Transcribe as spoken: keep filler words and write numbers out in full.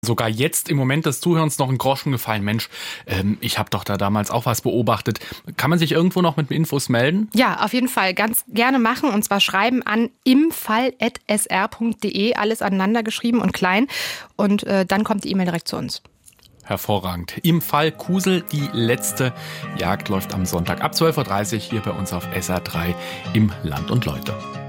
Sogar jetzt im Moment des Zuhörens noch ein Groschen gefallen. Mensch, ähm, ich habe doch da damals auch was beobachtet. Kann man sich irgendwo noch mit Infos melden? Ja, auf jeden Fall. Ganz gerne machen. Und zwar schreiben an imfall at s r punkt d e. Alles aneinander geschrieben und klein. Und äh, dann kommt die E-Mail direkt zu uns. Hervorragend. Im Fall Kusel, die letzte Jagd läuft am Sonntag ab zwölf Uhr dreißig hier bei uns auf S R drei im Land und Leute.